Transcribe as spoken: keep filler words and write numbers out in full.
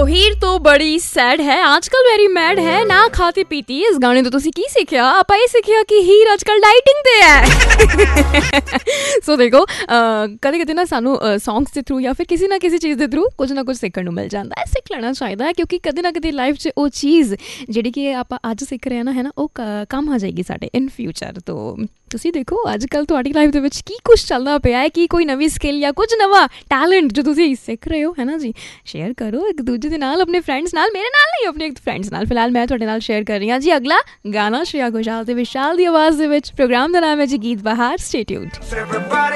तो हीर तो बड़ी सैड है, आजकल वेरी मैड है, ना खाती पीती। इस गाने तो तुसी की सीखिया? ਆਪਾਂ ਇਹ ਸਿੱਖਿਆ ਕਿ ਹੀਰ ਅੱਜਕੱਲ ਡਾਈਟਿੰਗ ਤੇ ਹੈ। ਸੋ ਦੇਖੋ ਕਦੇ ਕਦੇ ਨਾ ਸਾਨੂੰ ਸੌਂਗਸ ਦੇ ਥਰੂ ਜਾਂ ਫਿਰ ਕਿਸੇ ਨਾ ਕਿਸੇ ਚੀਜ਼ ਦੇ ਥਰੂ ਕੁਝ ਨਾ ਕੁਝ ਸਿੱਖਣ ਨੂੰ ਮਿਲ ਜਾਂਦਾ ਹੈ। ਸਿੱਖ ਲੈਣਾ ਚਾਹੀਦਾ ਹੈ ਕਿਉਂਕਿ ਕਦੇ ਨਾ ਕਦੇ ਲਾਈਫ 'ਚ ਉਹ ਚੀਜ਼ ਜਿਹੜੀ ਕਿ ਆਪਾਂ ਅੱਜ ਸਿੱਖ ਰਹੇ ਹਾਂ ਨਾ ਹੈ ਨਾ ਉਹ ਕੰਮ ਆ ਜਾਏਗੀ ਸਾਡੇ ਇਨ ਫਿਊਚਰ। ਤੋਂ ਤੁਸੀਂ ਦੇਖੋ ਅੱਜ ਕੱਲ੍ਹ ਤੁਹਾਡੀ ਲਾਈਫ ਦੇ ਵਿੱਚ ਕੀ ਕੁਛ ਚੱਲਦਾ ਪਿਆ ਹੈ, ਕੀ ਕੋਈ ਨਵੀਂ ਸਕਿੱਲ ਜਾਂ ਕੁਝ ਨਵਾਂ ਟੈਲੈਂਟ ਜੋ ਤੁਸੀਂ ਸਿੱਖ ਰਹੇ ਹੋ ਹੈ ਨਾ ਜੀ, ਸ਼ੇਅਰ ਕਰੋ ਇੱਕ ਦੂਜੇ ਦੇ ਨਾਲ, ਆਪਣੇ ਫਰੈਂਡਸ ਨਾਲ, ਮੇਰੇ ਨਾਲ ਨਹੀਂ ਆਪਣੇ ਫਰੈਂਡਸ ਨਾਲ। ਫਿਲਹਾਲ ਮੈਂ ਤੁਹਾਡੇ ਨਾਲ ਸ਼ੇਅਰ ਕਰ ਰਹੀ ਹਾਂ ਜੀ ਅਗਲਾ ਗਾਣਾ ਸ਼੍ਰੇਆ ਘੋਸ਼ਾਲ ਤੇ ਵਿਸ਼ਾਲ ਦੀ ਆਵਾਜ਼ ਦੇ ਵਿੱਚ। ਪ੍ਰੋਗਰਾਮ ਦਾ ਨਾਮ ਹੈ ਜੀ ਗੀਤ ਬਹਾਰ। Stay tuned.